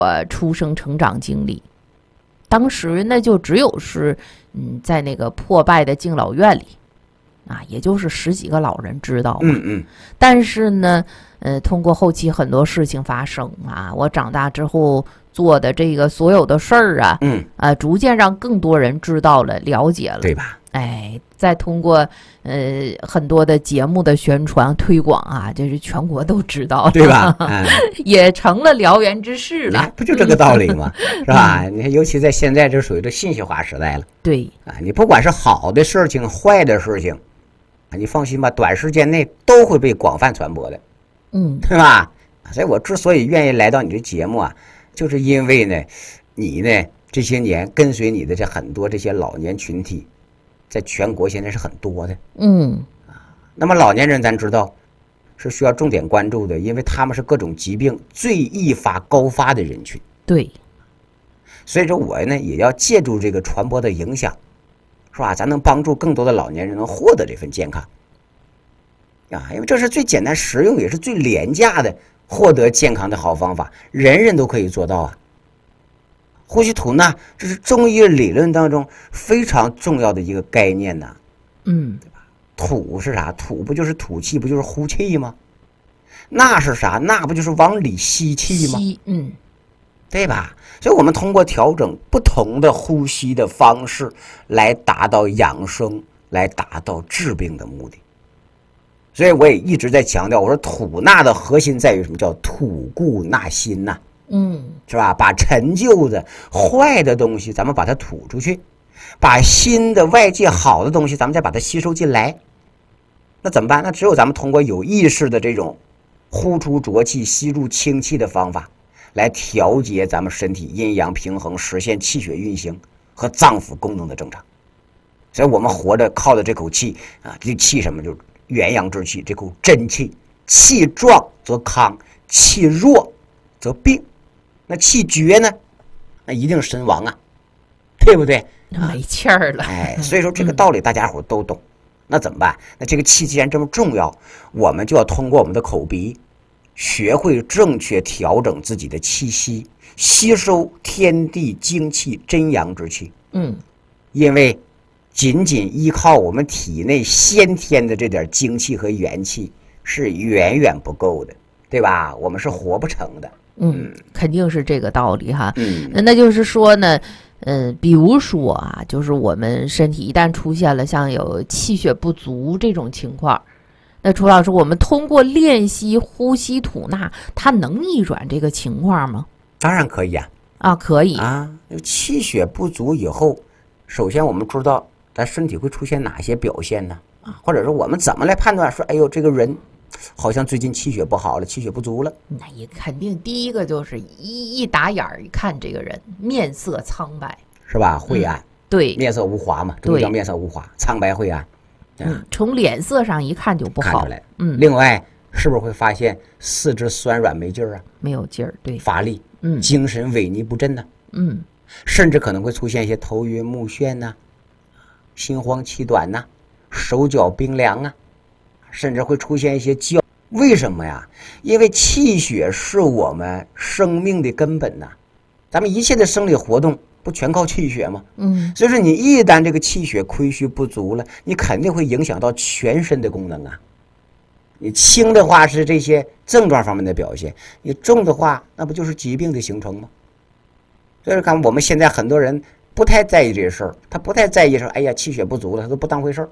出生成长经历。当时那就只有是在那个破败的敬老院里啊，也就是10几个老人知道嘛。但是呢通过后期很多事情发生啊，我长大之后做的这个所有的事儿啊，逐渐让更多人知道了、了解了， 对吧？ 再通过很多的节目的宣传推广啊，这是全国都知道了， 对吧？ 也成了燎原之势了， 不就这个道理吗？是吧？你看，尤其在现在这属于这信息化时代了， 对啊，你不管是好的事情、坏的事情，你放心吧，短时间内都会被广泛传播的，对吧？所以我之所以愿意来到你这节目啊，就是因为呢，你呢这些年跟随你的这很多这些老年群体，在全国现在是很多的，那么老年人咱知道是需要重点关注的，因为他们是各种疾病最易发高发的人群。 对， 所以说我呢也要借助这个传播的影响，是吧？咱能帮助更多的老年人能获得这份健康啊，因为这是最简单实用也是最廉价的获得健康的好方法，人人都可以做到啊。呼吸吐纳，这是中医理论当中非常重要的一个概念呐。对吧？吐是啥？吐不就是吐气，不就是呼气吗？纳是啥？纳不就是往里吸气吗？对吧？所以我们通过调整不同的呼吸的方式来达到养生，来达到治病的目的。所以我也一直在强调，我说吐纳的核心在于什么？叫吐故纳新呐。是吧？把陈旧的坏的东西咱们把它吐出去，把新的外界好的东西咱们再把它吸收进来。那怎么办？那只有咱们通过有意识的这种呼出浊气吸入清气的方法来调节咱们身体阴阳平衡，实现气血运行和脏腑功能的正常。所以我们活着靠的这口气啊，这气什么？就是元阳之气，这口真气。气壮则康，气弱则病。那气绝呢？那一定身亡啊，对不对？ 没气儿了。 所以说这个道理大家伙都懂。那怎么办？那这个气既然这么重要，我们就要通过我们的口鼻，学会正确调整自己的气息，吸收天地精气真阳之气。因为仅仅依靠我们体内先天的这点精气和元气是远远不够的，对吧？我们是活不成的。 肯定是这个道理哈。那就是说呢，比如说啊，就是我们身体一旦出现了像有气血不足这种情况，那楚老师，我们通过练习呼吸吐纳，它能逆转这个情况吗？ 当然可以啊。 可以啊。气血不足以后，首先我们知道咱身体会出现哪些表现呢？或者说我们怎么来判断说，哎呦，这个人好像最近气血不好了，气血不足了？ 那也肯定第一个就是一打眼儿一看这个人面色苍白， 是吧？晦暗。 对， 面色无华嘛，这叫面色无华，苍白晦暗。 从脸色上一看就不好。 看出来。另外是不是会发现四肢酸软没劲儿啊？ 没有劲儿，对， 乏力，精神萎靡不振呢。甚至可能会出现一些头晕目眩呐，心慌气短呐，手脚冰凉啊，甚至会出现一些焦。为什么呀？因为气血是我们生命的根本呐，咱们一切的生理活动不全靠气血吗？所以说你一旦这个气血亏虚不足了，你肯定会影响到全身的功能啊。你轻的话是这些症状方面的表现，你重的话那不就是疾病的形成吗？所以说看我们现在很多人不太在意这事儿，他不太在意说，哎呀气血不足了，他都不当回事儿。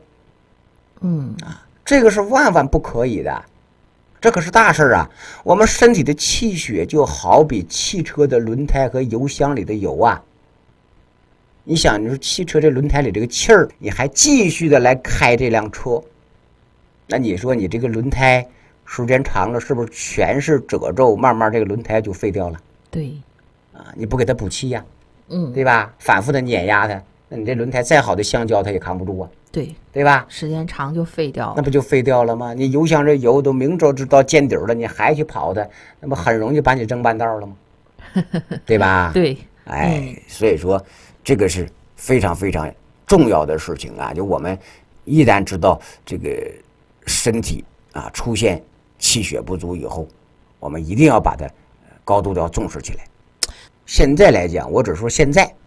这个是万万不可以的，这可是大事啊！我们身体的气血就好比汽车的轮胎和油箱里的油啊。你想，你说汽车这轮胎里这个气儿，你还继续的来开这辆车，那你说你这个轮胎时间长了，是不是全是褶皱？慢慢这个轮胎就废掉了。 对， 你不给它补气呀，对吧？反复的碾压它，那你这轮胎再好的橡胶它也扛不住啊。对吧？ 时间长就废掉了， 那不就废掉了吗？你油箱这油都明知道见底了，你还去跑它，那么很容易把你扔半道了吗？对吧？ 对， 所以说这个是非常非常重要的事情啊！就我们一旦知道这个身体啊出现气血不足以后，我们一定要把它高度的要重视起来。 现在来讲，我只说现在